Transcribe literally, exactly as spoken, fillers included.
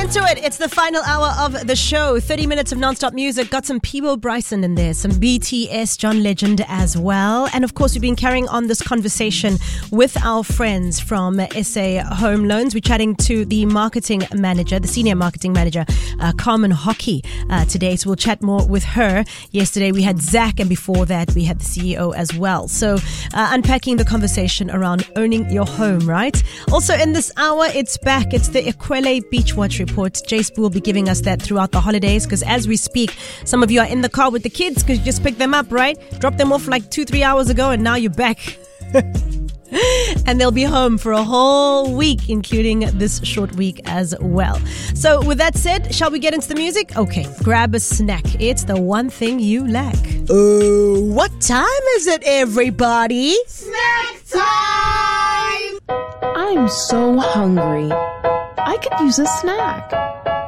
into it. It's the final hour of the show. thirty minutes of non-stop music. Got some Peebo Bryson in there, some B T S, John Legend as well. And of course, we've been carrying on this conversation with our friends from S A Home Loans. We're chatting to the marketing manager, the senior marketing manager, uh, Carmen Hockey, uh, today. So we'll chat more with her. Yesterday we had Zach, and before that we had the C E O as well. So uh, unpacking the conversation around owning your home, right? Also in this hour, it's back. It's the Ekwele Beach Watch Report. Jace will be giving us that throughout the holidays, because as we speak, some of you are in the car with the kids because you just picked them up, right? Dropped them off like two, three hours ago, and now you're back. And they'll be home for a whole week, including this short week as well. So with that said, shall we get into the music? Okay, grab a snack. It's the one thing you lack. Oh, what time is it, everybody? Snack time! I'm so hungry. I could use a snack.